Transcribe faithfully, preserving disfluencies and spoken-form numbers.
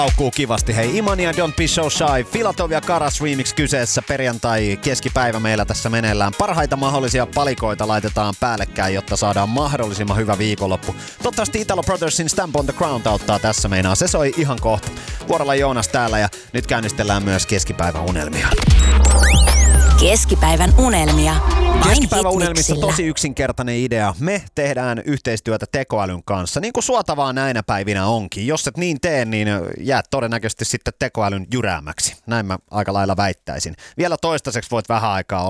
Paukkuu kivasti. Hei, Imani ja Don't Be So Shy. Filatovia Karas remix kyseessä. Perjantai keskipäivä meillä tässä meneillään. Parhaita mahdollisia palikoita laitetaan päällekkäin, jotta saadaan mahdollisimman hyvä viikonloppu. Toivottavasti Italo Brothersin Stamp on the Ground auttaa tässä meinaa. Se soi ihan kohta. Vuorolla Joonas täällä ja nyt käynnistellään myös keskipäivän unelmia. Keskipäivän unelmia. Keskipäivän unelmissa tosi yksinkertainen idea. Me tehdään yhteistyötä tekoälyn kanssa, niin kuin suotavaa näinä päivinä onkin. Jos et niin tee, niin jäät todennäköisesti sitten tekoälyn jyräämäksi. Näin mä aika lailla väittäisin. Vielä toistaiseksi voit vähän aikaa